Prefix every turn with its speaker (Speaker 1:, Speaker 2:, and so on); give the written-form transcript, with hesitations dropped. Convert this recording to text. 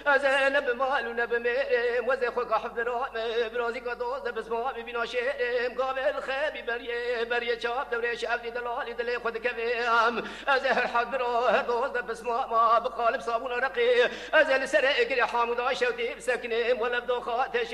Speaker 1: ازل بمال ونب ميرم وزي خوك حفرام برازي كدوز بسمع ببينا شيرم قابل خابي بريه شاب دوري شاب دلالي دلي خد كفيم ازهر حفرا دوز بسمع ما بقالب صابون رقي ازل سرق حامد عشوتي بسكنم ولا بدو خاتش